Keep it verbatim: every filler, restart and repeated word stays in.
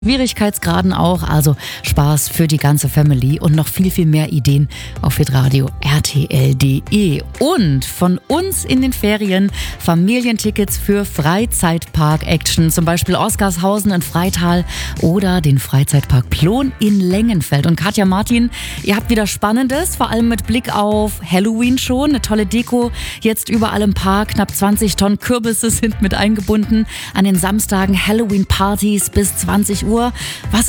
Schwierigkeitsgraden auch, also Spaß für die ganze Family und noch viel, viel mehr Ideen auf hitradio R T L punkt de. Und von uns in den Ferien Familientickets für Freizeitpark-Action, zum Beispiel Oskarshausen in Freital oder den Freizeitpark Plon in Lengenfeld. Und Katja, Martin, ihr habt wieder Spannendes, vor allem mit Blick auf Halloween schon, eine tolle Deko jetzt überall im Park, knapp zwanzig Tonnen Kürbisse sind mit eingebunden, an den Samstagen Halloween-Partys bis zwanzig Uhr. Was